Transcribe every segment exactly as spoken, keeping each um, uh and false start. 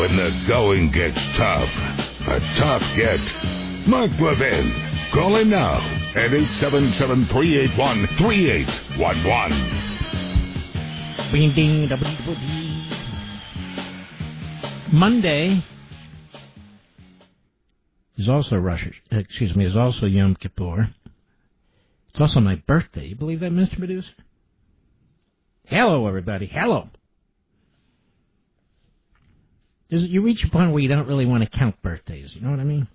when the going gets tough. A tough get. Mark Levin. Call him now at eight seven seven, three eight one, three eight one one. Ding, ding, double, double, ding. Monday is also Rosh, excuse me, is also Yom Kippur. It's also my birthday. You believe that, Mister Producer? Hello, everybody. Hello. There's, you reach a point where you don't really want to count birthdays. You know what I mean?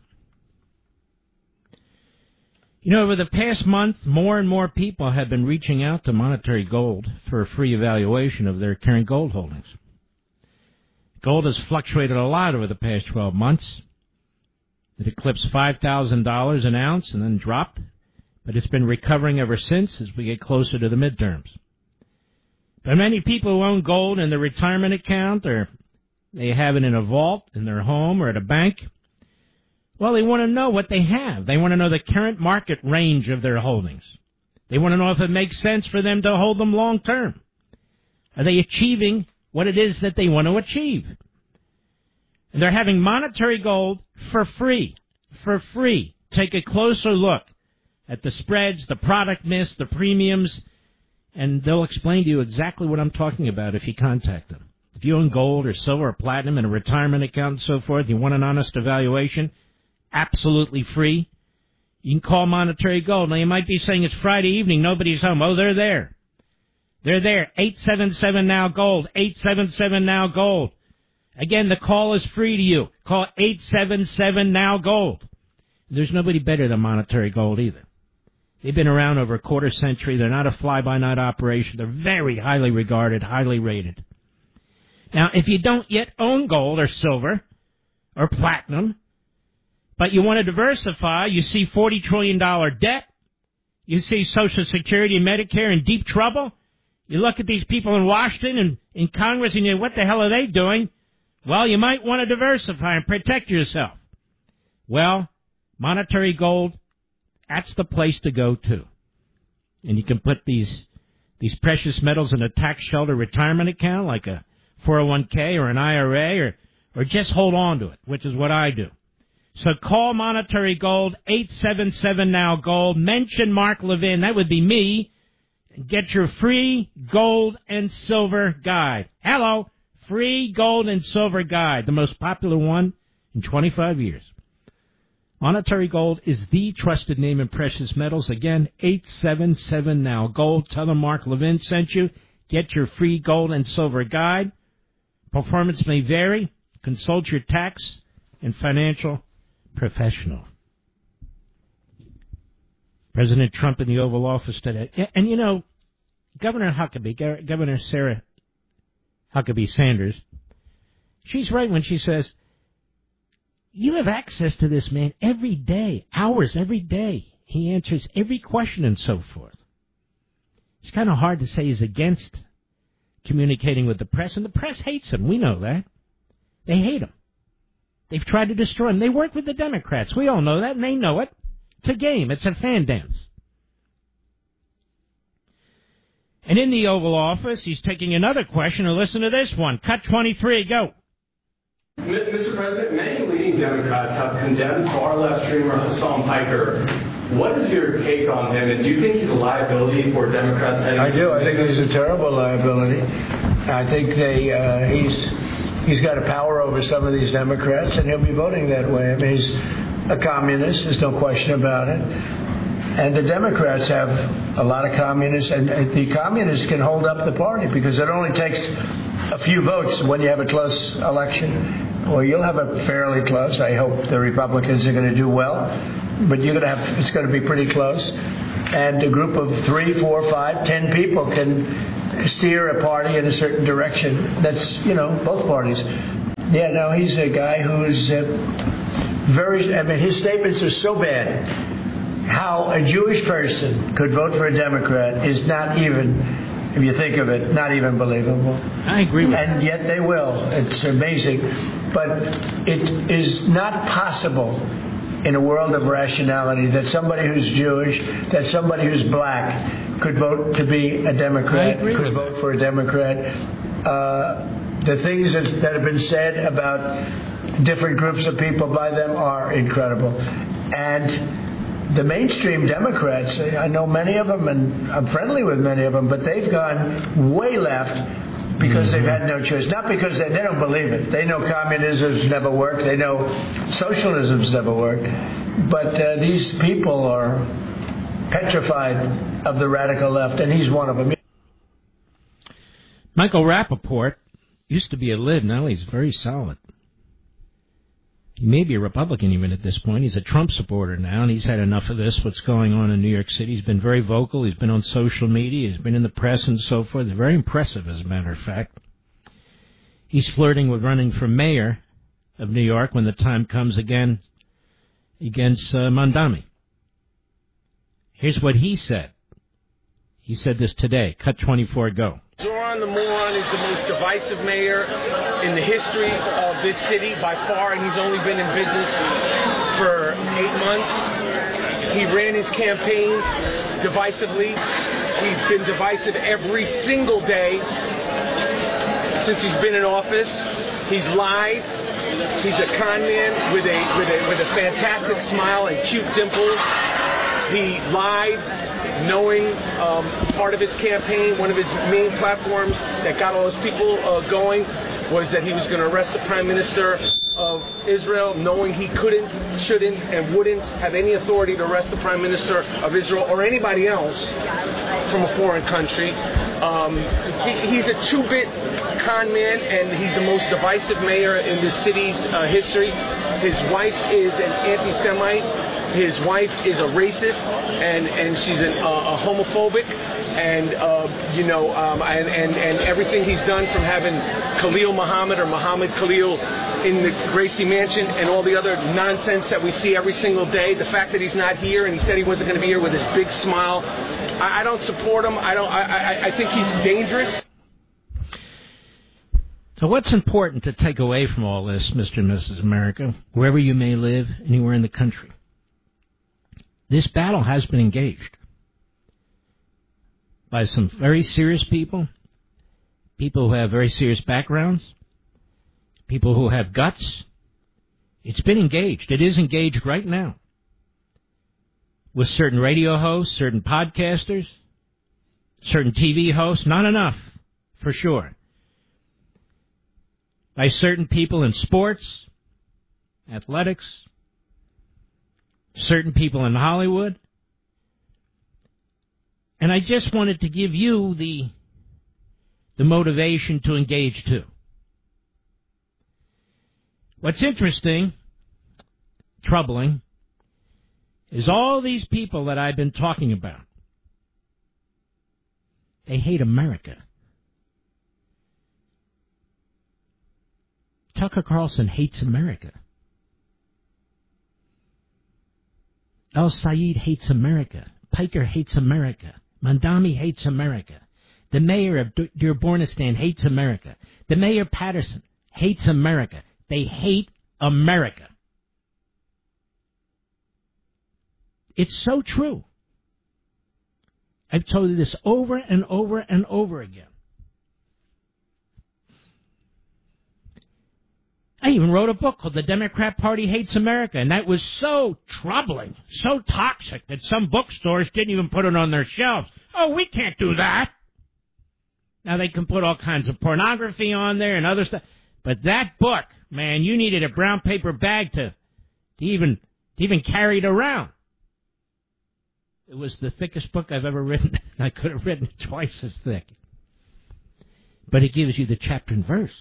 You know, over the past month, more and more people have been reaching out to Monetary Gold for a free evaluation of their current gold holdings. Gold has fluctuated a lot over the past twelve months. It eclipsed five thousand dollars an ounce and then dropped, but it's been recovering ever since as we get closer to the midterms. But many people who own gold in their retirement account, or they have it in a vault in their home or at a bank, well, they want to know what they have. They want to know the current market range of their holdings. They want to know if it makes sense for them to hold them long term. Are they achieving what it is that they want to achieve? And they're having Monetary Gold for free. For free. Take a closer look at the spreads, the product mix, the premiums, and they'll explain to you exactly what I'm talking about if you contact them. If you own gold or silver or platinum in a retirement account and so forth, you want an honest evaluation, absolutely free, you can call Monetary Gold. Now, you might be saying it's Friday evening, nobody's home. Oh, they're there. They're there. eight seven seven now gold. eight seven seven now gold. Again, the call is free to you. Call eight seven seven now gold. There's nobody better than Monetary Gold either. They've been around over a quarter century. They're not a fly-by-night operation. They're very highly regarded, highly rated. Now, if you don't yet own gold or silver or platinum, but you want to diversify, you see forty trillion dollars debt, you see Social Security and Medicare in deep trouble, you look at these people in Washington and in Congress and you, what the hell are they doing? Well, you might want to diversify and protect yourself. Well, Monetary Gold, that's the place to go to. And you can put these these precious metals in a tax shelter retirement account like a four oh one k or an I R A, or, or just hold on to it, which is what I do. So call Monetary Gold, eight seven seven now gold. Mention Mark Levin, that would be me, and get your free gold and silver guide. Hello, free gold and silver guide, the most popular one in twenty-five years. Monetary Gold is the trusted name in precious metals. Again, eight seven seven now gold. Tell them Mark Levin sent you. Get your free gold and silver guide. Performance may vary. Consult your tax and financial professional. President Trump in the Oval Office today. And, you know, Governor Huckabee, Governor Sarah Huckabee Sanders, she's right when she says, you have access to this man every day, hours every day. He answers every question and so forth. It's kind of hard to say he's against communicating with the press, and the press hates him. We know that. They hate him. They've tried to destroy him. They work with the Democrats. We all know that, and they know it. It's a game. It's a fan dance. And in the Oval Office, he's taking another question, and listen to this one. Cut twenty-three, go. Mister President, many leading Democrats have condemned far-left streamer Hassan Piker. What is your take on him, and do you think he's a liability for Democrats heading? I do. I think he's a terrible liability. I think they uh, he's he's got a power over some of these Democrats, and he'll be voting that way. I mean, he's a communist. There's no question about it. And the Democrats have a lot of communists, and the communists can hold up the party because it only takes a few votes when you have a close election. Well, you'll have a fairly close. I hope the Republicans are going to do well, but you're going to have it's going to be pretty close. And a group of three, four, five, ten people can steer a party in a certain direction. That's, you know, both parties. Yeah, no, he's a guy who's uh, very. I mean, his statements are so bad. How a Jewish person could vote for a Democrat is not even, if you think of it, not even believable. I agree with And that. yet they will. It's amazing. But it is not possible in a world of rationality that somebody who's Jewish, that somebody who's black could vote to be a Democrat, could vote for a Democrat. Uh, The things that, that have been said about different groups of people by them are incredible. And the mainstream Democrats, I know many of them, and I'm friendly with many of them, but they've gone way left because they've had no choice. Not because they, they don't believe it. They know communism's never worked. They know socialism's never worked. But uh, these people are petrified of the radical left, and he's one of them. Michael Rappaport used to be a lib. Now he's very solid. He may be a Republican even at this point. He's a Trump supporter now, and he's had enough of this, what's going on in New York City. He's been very vocal. He's been on social media. He's been in the press and so forth. He's very impressive, as a matter of fact. He's flirting with running for mayor of New York when the time comes again against uh, Mondami. Here's what he said. He said this today. Cut twenty-four, go. Zoran the Moron is the most divisive mayor in the history of this city by far, and he's only been in business for eight months. He ran his campaign divisively. He's been divisive every single day since he's been in office. He's lied. He's a con man with a with a with a fantastic smile and cute dimples. He lied, knowing um, part of his campaign, one of his main platforms that got all those people uh, going was that he was going to arrest the Prime Minister of Israel, knowing he couldn't, shouldn't, and wouldn't have any authority to arrest the Prime Minister of Israel or anybody else from a foreign country. Um, he, he's a two-bit con man, and he's the most divisive mayor in the city's uh, history. His wife is an anti-Semite. His wife is a racist, and, and she's an, uh, a homophobic, and uh, you know, um, and, and and everything he's done, from having Khalil Muhammad or Muhammad Khalil in the Gracie Mansion and all the other nonsense that we see every single day. The fact that he's not here, and he said he wasn't going to be here with his big smile. I, I don't support him. I don't. I, I, I think he's dangerous. So what's important to take away from all this, Mister and Missus America, wherever you may live, anywhere in the country? This battle has been engaged by some very serious people, people who have very serious backgrounds, people who have guts. It's been engaged. It is engaged right now with certain radio hosts, certain podcasters, certain T V hosts. Not enough, for sure. By certain people in sports, athletics, certain people in Hollywood. And I just wanted to give you the the motivation to engage too. What's interesting, troubling, is all these people that I've been talking about. They hate America. Tucker Carlson hates America. El Sayed hates America. Piker hates America. Mondami hates America. The mayor of Dearbornistan hates America. The mayor Patterson hates America. They hate America. It's so true. I've told you this over and over and over again. I even wrote a book called The Democrat Party Hates America, and that was so troubling, so toxic, that some bookstores didn't even put it on their shelves. Oh, we can't do that. Now, they can put all kinds of pornography on there and other stuff. But that book, man, you needed a brown paper bag to, to even to even carry it around. It was the thickest book I've ever written. I could have written it twice as thick. But it gives you the chapter and verse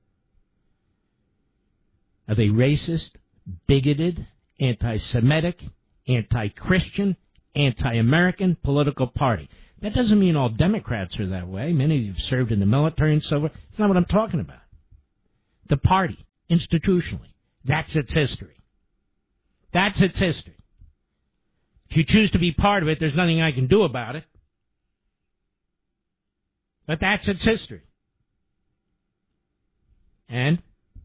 of a racist, bigoted, anti-Semitic, anti-Christian, anti-American political party. That doesn't mean all Democrats are that way. Many of you have served in the military and so forth. It's not what I'm talking about. The party, institutionally, that's its history. That's its history. If you choose to be part of it, there's nothing I can do about it. But that's its history. And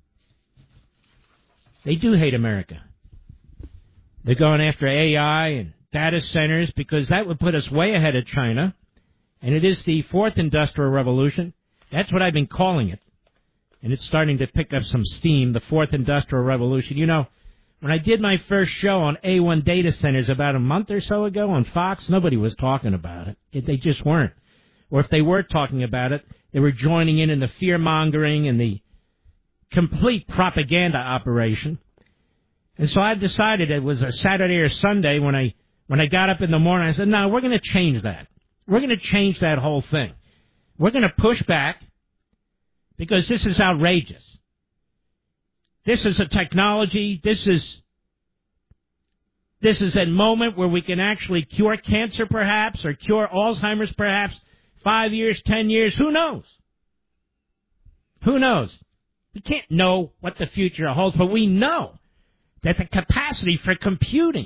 they do hate America. They're going after A I and data centers because that would put us way ahead of China. And it is the fourth industrial revolution. That's what I've been calling it and it's starting to pick up some steam, the fourth industrial revolution. You know, when I did my first show on A one data centers about a month or so ago on Fox, nobody was talking about it. it they just weren't. Or if they were talking about it, they were joining in in the fear-mongering and the complete propaganda operation. And so I decided it was a Saturday or Sunday when I when I got up in the morning, I said, no, we're going to change that. We're going to change that whole thing. We're going to push back because this is outrageous. This is a technology, this is this is a moment where we can actually cure cancer perhaps, or cure Alzheimer's perhaps, five years, ten years, who knows? Who knows? We can't know what the future holds, but we know that the capacity for computing,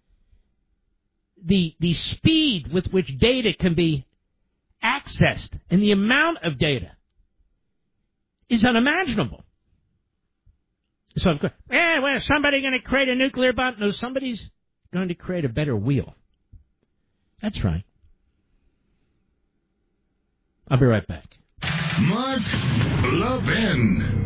the the speed with which data can be accessed, and the amount of data is unimaginable. So, of course, eh, well, somebody going to create a nuclear bomb? No, somebody's going to create a better wheel. That's right. I'll be right back. Mark Levin.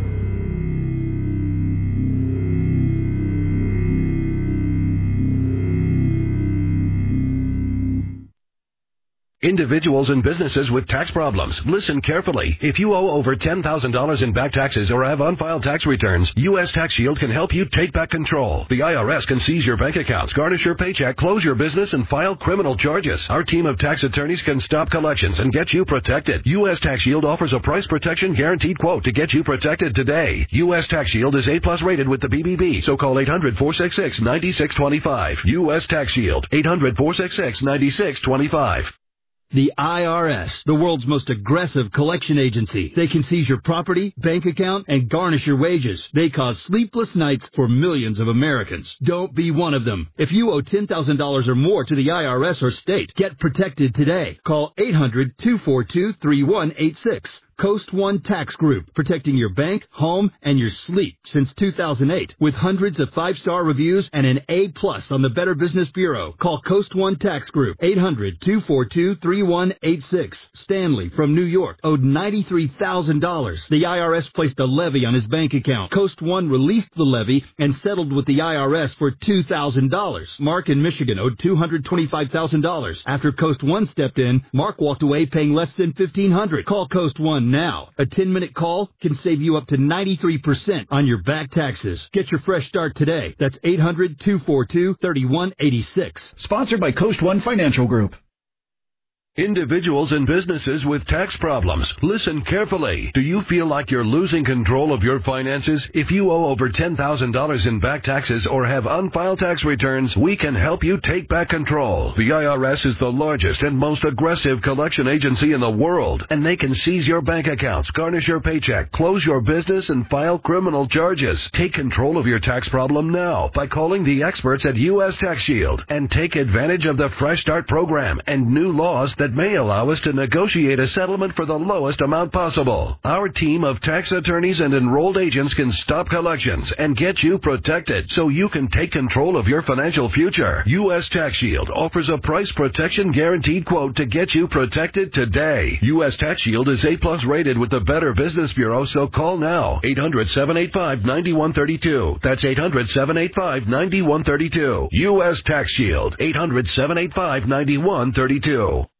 Individuals and businesses with tax problems, listen carefully. If you owe over ten thousand dollars in back taxes or have unfiled tax returns, U S Tax Shield can help you take back control. The I R S can seize your bank accounts, garnish your paycheck, close your business, and file criminal charges. Our team of tax attorneys can stop collections and get you protected. U S Tax Shield offers a price protection guaranteed quote to get you protected today. U S Tax Shield is A plus rated with the B B B, so call eight hundred, four six six, nine six two five. U S Tax Shield, eight hundred, four six six, nine six two five. The I R S, the world's most aggressive collection agency. They can seize your property, bank account, and garnish your wages. They cause sleepless nights for millions of Americans. Don't be one of them. If you owe ten thousand dollars or more to the I R S or state, get protected today. Call eight hundred, two four two, three one eight six. Coast One Tax Group, protecting your bank, home, and your sleep since two thousand eight. With hundreds of five-star reviews and an A plus on the Better Business Bureau. Call Coast One Tax Group, eight hundred, two four two, three one eight six. Stanley from New York owed ninety-three thousand dollars. The I R S placed a levy on his bank account. Coast One released the levy and settled with the I R S for two thousand dollars. Mark in Michigan owed two hundred twenty-five thousand dollars. After Coast One stepped in, Mark walked away paying less than fifteen hundred dollars. Call Coast One now. A ten-minute call can save you up to ninety-three percent on your back taxes. Get your fresh start today. That's eight hundred, two four two, three one eight six. Sponsored by Coast One Financial Group. Individuals and businesses with tax problems, listen carefully. Do you feel like you're losing control of your finances? If you owe over ten thousand dollars in back taxes or have unfiled tax returns, we can help you take back control. The I R S is the largest and most aggressive collection agency in the world, and they can seize your bank accounts, garnish your paycheck, close your business, and file criminal charges. Take control of your tax problem now by calling the experts at U S Tax Shield and take advantage of the Fresh Start program and new laws that may allow us to negotiate a settlement for the lowest amount possible. Our team of tax attorneys and enrolled agents can stop collections and get you protected so you can take control of your financial future. U S Tax Shield offers a price protection guaranteed quote to get you protected today. U S Tax Shield is A plus rated with the Better Business Bureau, so call now. eight hundred, seven eight five, nine one three two. That's eight hundred, seven eight five, nine one three two. U S Tax Shield, eight hundred, seven eight five, nine one three two.